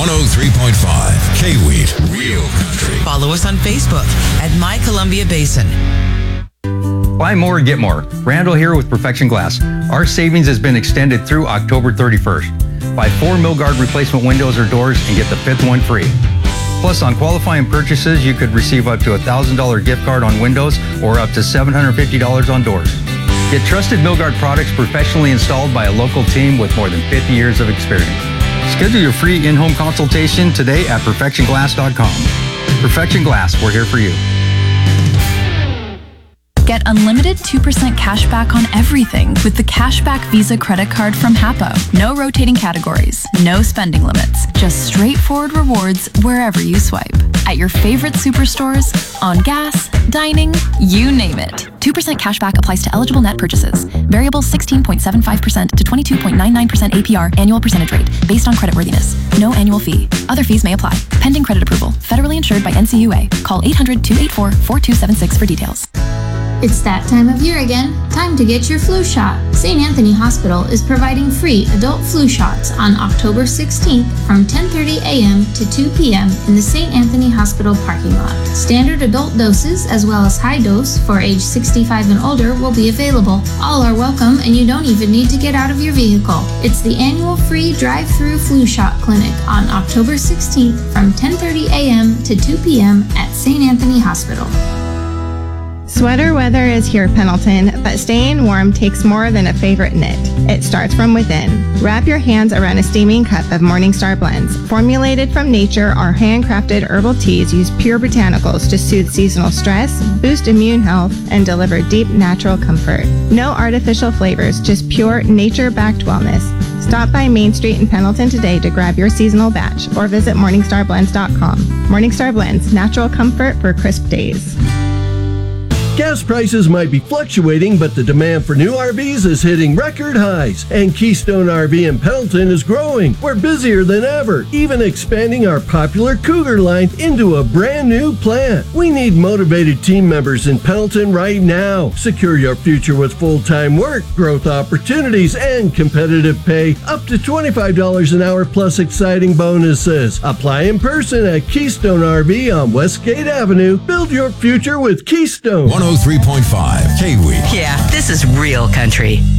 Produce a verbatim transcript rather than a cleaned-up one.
one oh three point five K-Wheat, Real Country. Follow us on Facebook at My Columbia Basin. Buy more, get more. Randall here with Perfection Glass. Our savings has been extended through October thirty-first. Buy four Milgard replacement windows or doors and get the fifth one free. Plus, on qualifying purchases, you could receive up to a one thousand dollars gift card on windows or up to seven hundred fifty dollars on doors. Get trusted Milgard products professionally installed by a local team with more than fifty years of experience. Schedule your free in-home consultation today at perfection glass dot com. Perfection Glass, we're here for you. Get unlimited two percent cash back on everything with the Cashback Visa credit card from Hapo. No rotating categories, no spending limits, just straightforward rewards wherever you swipe. At your favorite superstores, on gas, dining, you name it. two percent cash back applies to eligible net purchases. Variable sixteen point seven five percent to twenty-two point nine nine percent A P R annual percentage rate based on creditworthiness. No annual fee. Other fees may apply. Pending credit approval. Federally insured by N C U A. Call eight hundred, two eight four, four two seven six for details. It's that time of year again. Time to get your flu shot. Saint Anthony Hospital is providing free adult flu shots on October sixteenth from ten thirty a.m. to two p.m. in the Saint Anthony Hospital parking lot. Standard adult doses as well as high dose for age sixty-five and older will be available. All are welcome and you don't even need to get out of your vehicle. It's the annual free drive-through flu shot clinic on October sixteenth from ten thirty a.m. to two p.m. at Saint Anthony Hospital. Sweater weather is here, Pendleton, but staying warm takes more than a favorite knit. It starts from within. Wrap your hands around a steaming cup of Morningstar blends. Formulated from nature, our handcrafted herbal teas use pure botanicals to soothe seasonal stress, boost immune health, and deliver deep natural comfort. No artificial flavors, just pure nature-backed wellness. Stop by Main Street in Pendleton today to grab your seasonal batch or visit morningstar blends dot com. Morningstar Blends, natural comfort for crisp days. Gas prices might be fluctuating, but the demand for new R Vs is hitting record highs, and Keystone R V in Pendleton is growing. We're busier than ever, even expanding our popular Cougar line into a brand new plant. We need motivated team members in Pendleton right now. Secure your future with full-time work, growth opportunities, and competitive pay, up to twenty-five dollars an hour plus exciting bonuses. Apply in person at Keystone R V on Westgate Avenue. Build your future with Keystone. one oh three point five K-Wheat. Yeah, this is Real Country.